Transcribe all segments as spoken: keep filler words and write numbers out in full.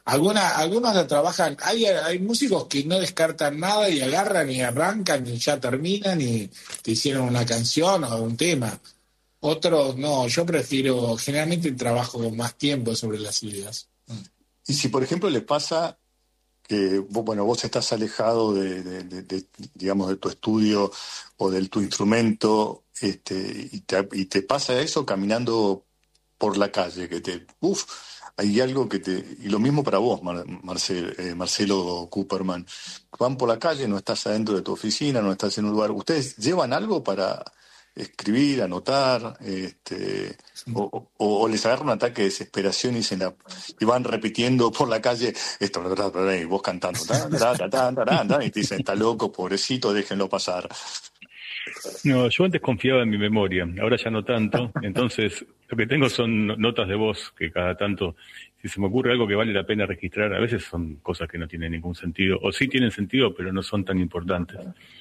Alguna, algunos la trabajan, hay, hay músicos que no descartan nada y agarran y arrancan y ya terminan y te hicieron una canción o un tema. Otros no, yo prefiero, generalmente trabajo con más tiempo sobre las ideas. Y si, por ejemplo, le pasa que vos, bueno, vos estás alejado de, de- de- de, digamos, de tu estudio o de tu instrumento, este, y te, y te pasa eso caminando por la calle, que te, uff, hay algo que te, y lo mismo para vos, Mar- Marcel- eh, Marcelo Cooperman, van por la calle, no estás adentro de tu oficina, no estás en un lugar, ¿ustedes llevan algo para escribir, anotar, este, o, o- o les agarra un ataque de desesperación y, se la, y van repitiendo por la calle esto, bla, bla, bla, bla, y vos cantando, tan, tan, tan, tan, tan, tan, y te dicen, está loco, pobrecito, déjenlo pasar. No, yo antes confiaba en mi memoria, ahora ya no tanto. Entonces, lo que tengo son no- notas de voz que cada tanto, si se me ocurre algo que vale la pena registrar, a veces son cosas que no tienen ningún sentido, o sí tienen sentido, pero no son tan importantes.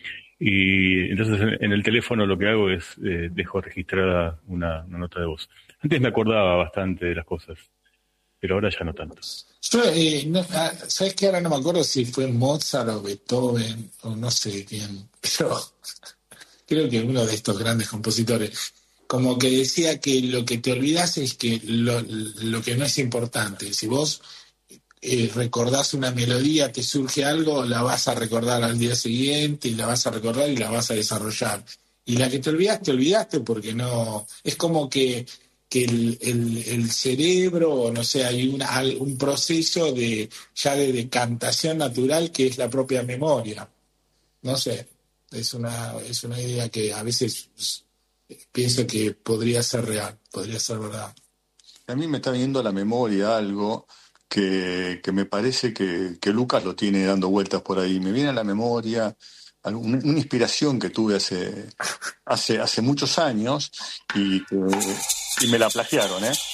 Y entonces en, en el teléfono lo que hago es eh, dejo registrada una, una nota de voz. Antes me acordaba bastante de las cosas, pero ahora ya no tanto. Yo, eh, no, ah, ¿sabes qué? Ahora no me acuerdo si fue Mozart o Beethoven o no sé quién, pero creo que uno de estos grandes compositores, como que decía que lo que te olvidas es que lo, lo que no es importante. Si vos eh, recordás una melodía, te surge algo, la vas a recordar al día siguiente y la vas a recordar y la vas a desarrollar. Y la que te olvidaste, te olvidaste porque no. Es como que, que el, el, el cerebro, o no sé, hay una, al- un proceso de ya de decantación natural que es la propia memoria. No sé, es una, es una idea que a veces pues, pienso que podría ser real, podría ser verdad. A mí me está viniendo a la memoria algo que, que me parece que, que Lucas lo tiene dando vueltas por ahí. Me viene a la memoria algún- una inspiración que tuve hace, hace, hace muchos años y, que- y me la plagiaron, ¿eh?